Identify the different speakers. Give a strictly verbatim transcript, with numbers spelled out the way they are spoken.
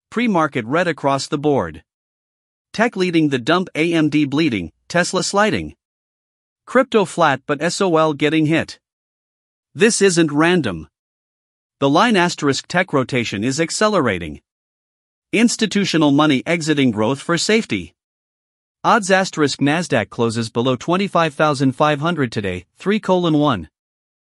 Speaker 1: pre-market red across the board. Tech leading the dump, A M D bleeding, Tesla sliding. Crypto flat but S O L getting hit. This isn't random. The line asterisk tech rotation is accelerating. Institutional money exiting growth for safety. Odds asterisk Nasdaq closes below twenty-five thousand five hundred today, three colon one.